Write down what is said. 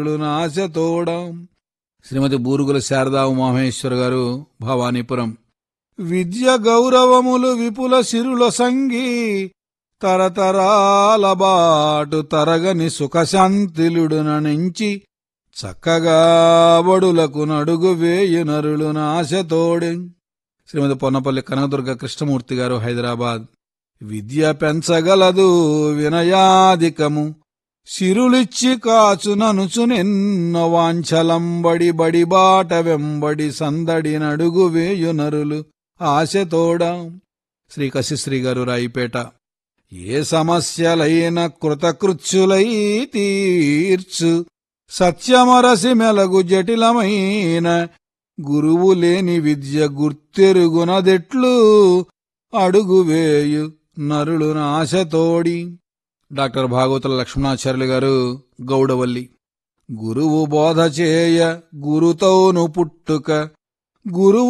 నాశతోడ. శ్రీమతి బూరుగుల శారదా ఉమామహేశ్వర గారు, భవానీపురం. విద్య గౌరవములు విపుల సిరుల సంగి, తరతరాల బాటు తరగని సుఖశాంతిలుడుననించి, చక్కగా బడులకు నడుగు వేయు నరులు నాశతోడే. శ్రీమతి పొన్నపల్లి కనకదుర్గ కృష్ణమూర్తి గారు, హైదరాబాద్. విద్య పెంచగలదు వినయాధికము, సిరులిచ్చి కాచుననుచునెన్నో వాంఛలంబడి బడి బాట వెంబడి సందడి నడుగు వేయు నరులు ఆశతోడ. శ్రీ కశిశ్రీ గారు, రాయిపేట. ఏ సమస్యలైన కృతకృత్యులై తీర్చు, సత్యమరసి మెలగు జటిలమైన, గురువు లేని విద్య గుర్తెరుగునదెట్లు, అడుగువేయు నరులు నాశతోడి. డాక్టర్ భాగవతుల లక్ష్మణాచార్యులు గారు, గౌడవల్లి. గురువు బోధ చేయ గురుతౌను పుట్టుక, గురువు